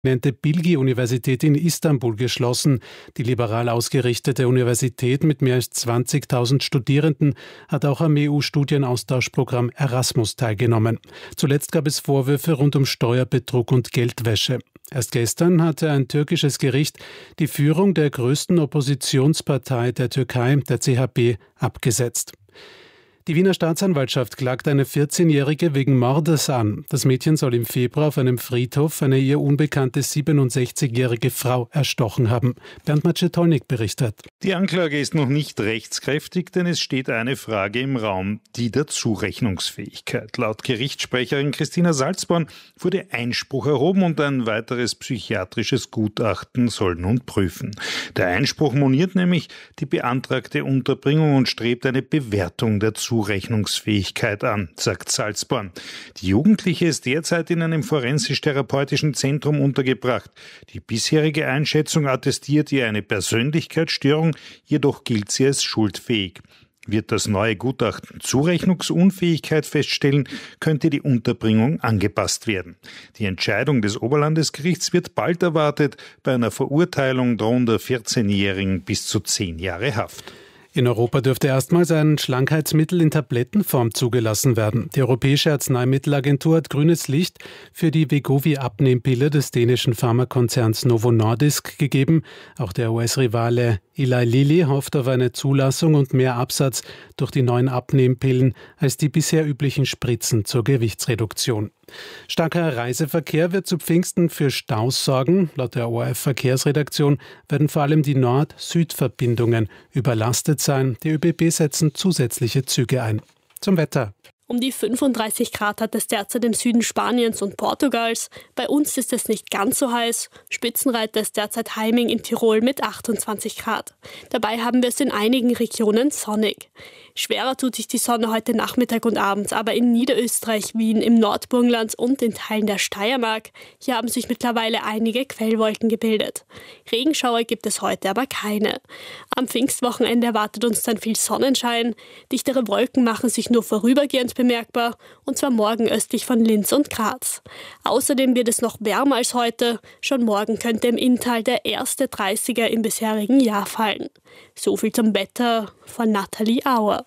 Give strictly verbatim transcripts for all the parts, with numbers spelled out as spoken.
prominente Bilgi-Universität in Istanbul geschlossen. Die liberal ausgerichtete Universität mit mehr als zwanzigtausend Studierenden hat auch am E U-Studienaustauschprogramm Erasmus teilgenommen. Zuletzt gab es Vorwürfe rund um Steuerbetrug und Geldwäsche. Erst gestern hatte ein türkisches Gericht die Führung der größten Oppositionspartei der Türkei, der C H P, abgesetzt. Die Wiener Staatsanwaltschaft klagt eine vierzehnjährige wegen Mordes an. Das Mädchen soll im Februar auf einem Friedhof eine ihr unbekannte siebenundsechzigjährige Frau erstochen haben. Bernd Maczetolnik berichtet. Die Anklage ist noch nicht rechtskräftig, denn es steht eine Frage im Raum, die der Zurechnungsfähigkeit. Laut Gerichtssprecherin Christina Salzborn wurde Einspruch erhoben und ein weiteres psychiatrisches Gutachten soll nun prüfen. Der Einspruch moniert nämlich die beantragte Unterbringung und strebt eine Bewertung der Zurechnungsfähigkeit an, sagt Salzborn. Die Jugendliche ist derzeit in einem forensisch-therapeutischen Zentrum untergebracht. Die bisherige Einschätzung attestiert ihr eine Persönlichkeitsstörung, jedoch gilt sie als schuldfähig. Wird das neue Gutachten Zurechnungsunfähigkeit feststellen, könnte die Unterbringung angepasst werden. Die Entscheidung des Oberlandesgerichts wird bald erwartet. Bei einer Verurteilung drohen der vierzehnjährigen bis zu zehn Jahre Haft. In Europa dürfte erstmals ein Schlankheitsmittel in Tablettenform zugelassen werden. Die Europäische Arzneimittelagentur hat grünes Licht für die Wegovy-Abnehmpille des dänischen Pharmakonzerns Novo Nordisk gegeben. Auch der U S-Rivale Eli Lilly hofft auf eine Zulassung und mehr Absatz durch die neuen Abnehmpillen als die bisher üblichen Spritzen zur Gewichtsreduktion. Starker Reiseverkehr wird zu Pfingsten für Staus sorgen. Laut der O R F-Verkehrsredaktion werden vor allem die Nord-Süd-Verbindungen überlastet sein. Die ÖBB setzen zusätzliche Züge ein. Zum Wetter. Um die fünfunddreißig Grad hat es derzeit im Süden Spaniens und Portugals. Bei uns ist es nicht ganz so heiß. Spitzenreiter ist derzeit Heiming in Tirol mit achtundzwanzig Grad. Dabei haben wir es in einigen Regionen sonnig. Schwerer tut sich die Sonne heute Nachmittag und Abend, aber in Niederösterreich, Wien, im Nordburgenland und in Teilen der Steiermark. Hier haben sich mittlerweile einige Quellwolken gebildet. Regenschauer gibt es heute aber keine. Am Pfingstwochenende erwartet uns dann viel Sonnenschein. Dichtere Wolken machen sich nur vorübergehend bemerkbar, und zwar morgen östlich von Linz und Graz. Außerdem wird es noch wärmer als heute. Schon morgen könnte im Inntal der erste dreißiger im bisherigen Jahr fallen. So viel zum Wetter von Nathalie Auer.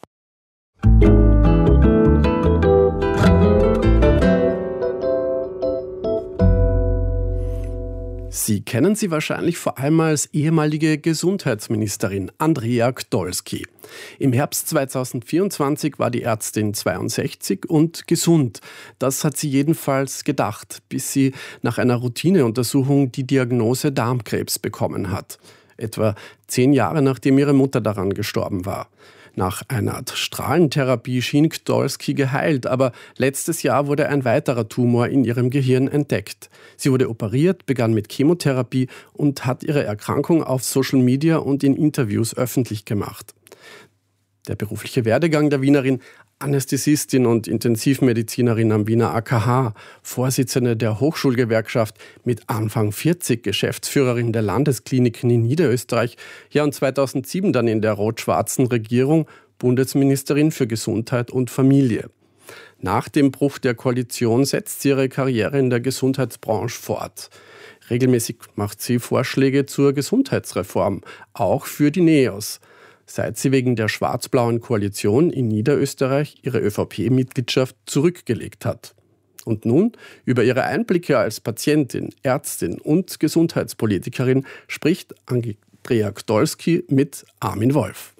Sie kennen sie wahrscheinlich vor allem als ehemalige Gesundheitsministerin Andrea Gdolski. Im Herbst zweitausendvierundzwanzig war die Ärztin zweiundsechzig und gesund. Das hat sie jedenfalls gedacht, bis sie nach einer Routineuntersuchung die Diagnose Darmkrebs bekommen hat. Etwa zehn Jahre nachdem ihre Mutter daran gestorben war. Nach einer Art Strahlentherapie schien Gdolski geheilt, aber letztes Jahr wurde ein weiterer Tumor in ihrem Gehirn entdeckt. Sie wurde operiert, begann mit Chemotherapie und hat ihre Erkrankung auf Social Media und in Interviews öffentlich gemacht. Der berufliche Werdegang der Wienerin: Anästhesistin und Intensivmedizinerin am Wiener A K H, Vorsitzende der Hochschulgewerkschaft, mit Anfang vierzig Geschäftsführerin der Landeskliniken in Niederösterreich, ja und zweitausendsieben dann in der rot-schwarzen Regierung Bundesministerin für Gesundheit und Familie. Nach dem Bruch der Koalition setzt sie ihre Karriere in der Gesundheitsbranche fort. Regelmäßig macht sie Vorschläge zur Gesundheitsreform, auch für die NEOS. Seit sie wegen der schwarz-blauen Koalition in Niederösterreich ihre ÖVP-Mitgliedschaft zurückgelegt hat. Und nun über ihre Einblicke als Patientin, Ärztin und Gesundheitspolitikerin spricht Andrea Gdolski mit Armin Wolf.